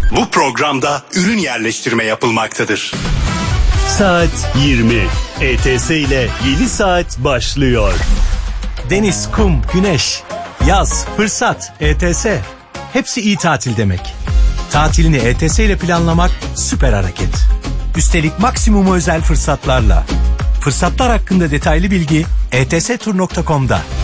Bu programda ürün yerleştirme yapılmaktadır. Saat 20. ETS ile yeni saat başlıyor. Deniz, kum, güneş, yaz, fırsat, ETS. Hepsi iyi tatil demek. Tatilini ETS ile planlamak süper hareket. Üstelik maksimum özel fırsatlarla. Fırsatlar hakkında detaylı bilgi etstur.com'da.